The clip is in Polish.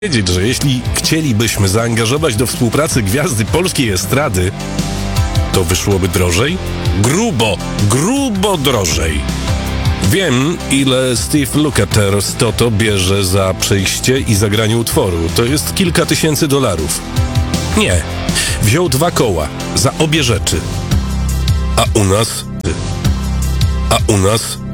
Wiedzieć, że jeśli chcielibyśmy zaangażować do współpracy gwiazdy polskiej estrady, to wyszłoby drożej? Grubo drożej. Wiem, ile Steve Lukather z Toto bierze za przejście i zagranie utworu. To jest kilka tysięcy dolarów. Nie. Wziął 2 koła za obie rzeczy. A u nas